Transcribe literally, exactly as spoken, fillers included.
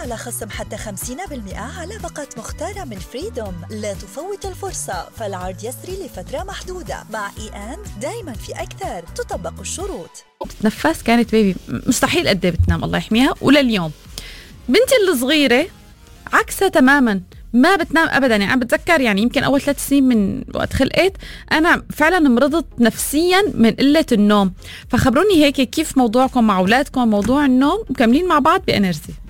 على خصم حتى خمسين بالمئة على باقة مختارة من فريدوم. لا تفوت الفرصة، فالعرض يسري لفترة محدودة. مع إي أند دايما في أكثر، تطبق الشروط. بتتنفس كانت بيبي مستحيل قد ايه بتنام الله يحميها. ولليوم بنتي الصغيرة عكسها تماما، ما بتنام ابدا. يعني انا بتذكر يعني يمكن اول ثلاث سنين من وقت خلقت انا فعلا مرضت نفسيا من قله النوم. فخبروني هيك كيف موضوعكم مع اولادكم موضوع النوم، مكملين مع بعض بانرجي.